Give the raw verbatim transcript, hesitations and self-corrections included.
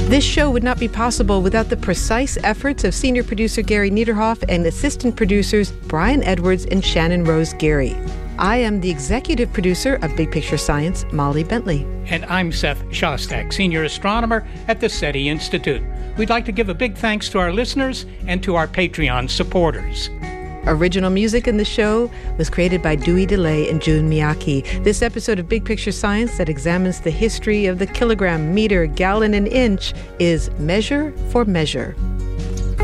This show would not be possible without the precise efforts of senior producer Gary Niederhoff and assistant producers Brian Edwards and Shannon Rose Gary. I am the executive producer of Big Picture Science, Molly Bentley. And I'm Seth Shostak, senior astronomer at the SETI Institute. We'd like to give a big thanks to our listeners and to our Patreon supporters. Original music in the show was created by Dewey DeLay and June Miyake. This episode of Big Picture Science that examines the history of the kilogram, meter, gallon, and inch is Measure for Measure.